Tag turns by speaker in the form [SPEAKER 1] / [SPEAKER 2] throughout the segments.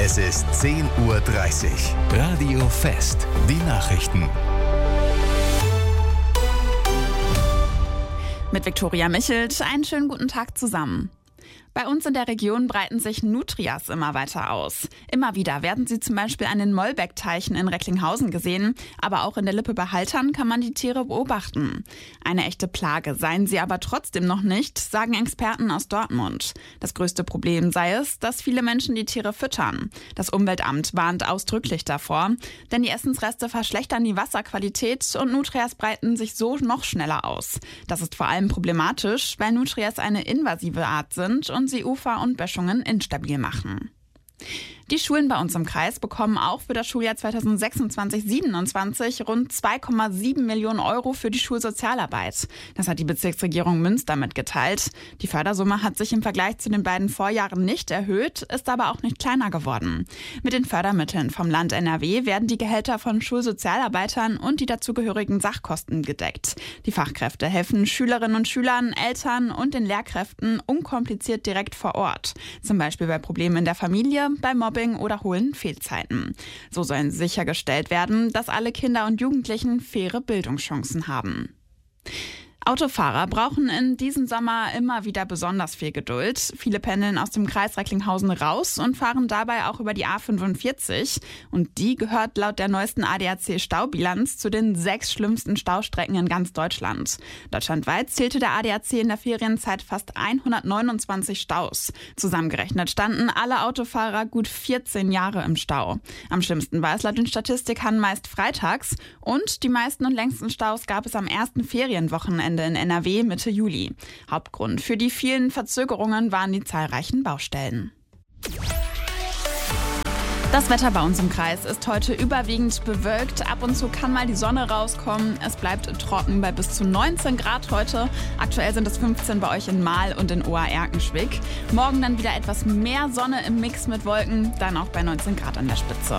[SPEAKER 1] Es ist 10:30 Uhr. Radio Fest. Die Nachrichten.
[SPEAKER 2] Mit Viktoria Michelt, einen schönen guten Tag zusammen. Bei uns in der Region breiten sich Nutrias immer weiter aus. Immer wieder werden sie zum Beispiel an den Mollbeck-Teichen in Recklinghausen gesehen, aber auch in der Lippe bei Haltern kann man die Tiere beobachten. Eine echte Plage seien sie aber trotzdem noch nicht, sagen Experten aus Dortmund. Das größte Problem sei es, dass viele Menschen die Tiere füttern. Das Umweltamt warnt ausdrücklich davor, denn die Essensreste verschlechtern die Wasserqualität und Nutrias breiten sich so noch schneller aus. Das ist vor allem problematisch, weil Nutrias eine invasive Art sind und sie Ufer und Böschungen instabil machen. Die Schulen bei uns im Kreis bekommen auch für das Schuljahr 2026/27 rund 2,7 Millionen Euro für die Schulsozialarbeit. Das hat die Bezirksregierung Münster mitgeteilt. Die Fördersumme hat sich im Vergleich zu den beiden Vorjahren nicht erhöht, ist aber auch nicht kleiner geworden. Mit den Fördermitteln vom Land NRW werden die Gehälter von Schulsozialarbeitern und die dazugehörigen Sachkosten gedeckt. Die Fachkräfte helfen Schülerinnen und Schülern, Eltern und den Lehrkräften unkompliziert direkt vor Ort. Zum Beispiel bei Problemen in der Familie, bei Mobbing oder hohlen Fehlzeiten. So sollen sichergestellt werden, dass alle Kinder und Jugendlichen faire Bildungschancen haben. Autofahrer brauchen in diesem Sommer immer wieder besonders viel Geduld. Viele pendeln aus dem Kreis Recklinghausen raus und fahren dabei auch über die A45. Und die gehört laut der neuesten ADAC-Staubilanz zu den 6 schlimmsten Staustrecken in ganz Deutschland. Deutschlandweit zählte der ADAC in der Ferienzeit fast 129 Staus. Zusammengerechnet standen alle Autofahrer gut 14 Jahre im Stau. Am schlimmsten war es laut den Statistikern meist freitags. Und die meisten und längsten Staus gab es am ersten Ferienwochenende in NRW Mitte Juli. Hauptgrund für die vielen Verzögerungen waren die zahlreichen Baustellen. Das Wetter bei uns im Kreis ist heute überwiegend bewölkt. Ab und zu kann mal die Sonne rauskommen. Es bleibt trocken bei bis zu 19 Grad heute. Aktuell sind es 15 bei euch in Mahl und in Ohr-Erkenschwick. Morgen dann wieder etwas mehr Sonne im Mix mit Wolken, dann auch bei 19 Grad an der Spitze.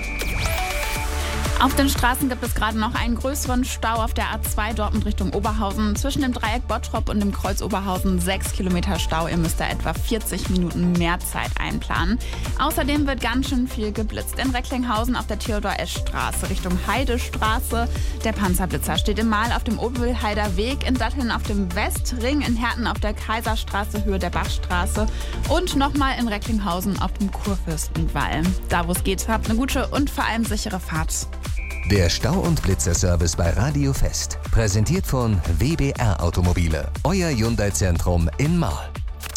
[SPEAKER 2] Auf den Straßen gibt es gerade noch einen größeren Stau auf der A2 Dortmund Richtung Oberhausen. Zwischen dem Dreieck Bottrop und dem Kreuz Oberhausen 6 Kilometer Stau. Ihr müsst da etwa 40 Minuten mehr Zeit einplanen. Außerdem wird ganz schön viel geblitzt. In Recklinghausen auf der Theodor-Esch-Straße Richtung Heidestraße. Der Panzerblitzer steht im Mahl auf dem Obelheider Weg, in Datteln auf dem Westring, in Herten auf der Kaiserstraße Höhe der Bachstraße und nochmal in Recklinghausen auf dem Kurfürstenwall. Da wo es geht, habt eine gute und vor allem sichere Fahrt.
[SPEAKER 1] Der Stau- und Blitzerservice bei Radio Fest. Präsentiert von WBR Automobile. Euer Hyundai-Zentrum in Mahl.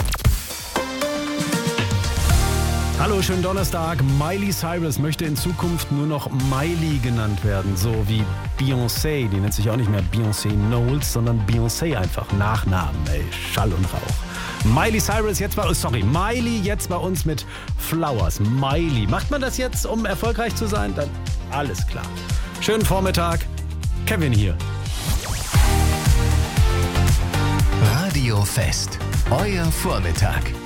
[SPEAKER 3] Hallo, schönen Donnerstag. Miley Cyrus möchte in Zukunft nur noch Miley genannt werden. So wie Beyoncé. Die nennt sich auch nicht mehr Beyoncé Knowles, sondern Beyoncé einfach. Nachnamen, ey. Schall und Rauch. Miley jetzt bei uns mit Flowers. Miley. Macht man das jetzt, um erfolgreich zu sein? Dann alles klar. Schönen Vormittag. Kevin hier.
[SPEAKER 1] Radio Fest. Euer Vormittag.